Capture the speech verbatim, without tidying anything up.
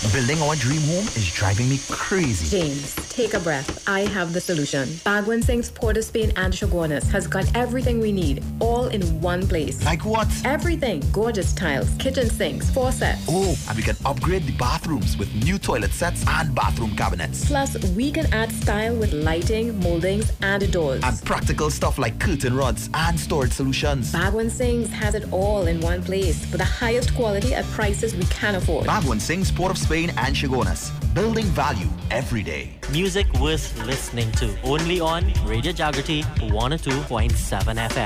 Building our dream home is driving me crazy. James, take a breath. I have the solution. Bagwan Singh's Port of Spain and Chaguanas has got everything we need, all in one place. Like what? Everything. Gorgeous tiles, kitchen sinks, faucets. Oh, and we can upgrade the bathrooms with new toilet sets and bathroom cabinets. Plus, we can add style with lighting, moldings, and doors. And practical stuff like curtain rods and storage solutions. Bagwan Singh's has it all in one place for the highest quality at prices we can afford. Bagwan Singh's Port of Spain and Chaguanas. Building value every day. Music worth listening to. Only on Radio Jagrati one oh two point seven F M.